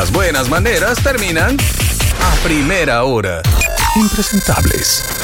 las buenas maneras terminan a primera hora. Impresentables.